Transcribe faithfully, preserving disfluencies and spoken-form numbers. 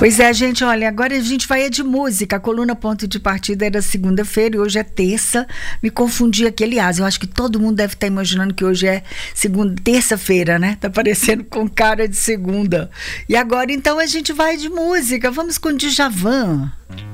Pois é, gente, olha, agora a gente vai é de música. A coluna Ponto de Partida era segunda-feira e hoje é terça. Me confundi aqui, aliás, eu acho que todo mundo deve estar imaginando que hoje é segunda, terça-feira, né? Tá parecendo com cara de segunda. E agora, então, a gente vai de música. Vamos com Djavan.